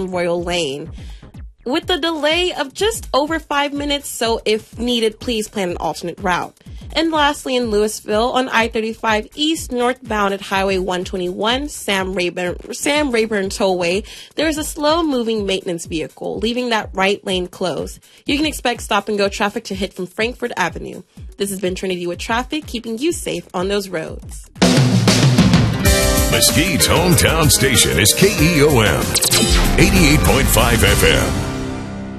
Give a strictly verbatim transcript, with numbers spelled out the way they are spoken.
on Royal Lane, with a delay of just over five minutes, so if needed, please plan an alternate route. And lastly, in Louisville, on I thirty-five East, northbound at Highway one twenty-one, Sam Rayburn, Sam Rayburn Tollway, there is a slow-moving maintenance vehicle, leaving that right lane closed. You can expect stop-and-go traffic to hit from Frankford Avenue. This has been Trinity with Traffic, keeping you safe on those roads. Mesquite's hometown station is K E O M, eighty-eight point five F M.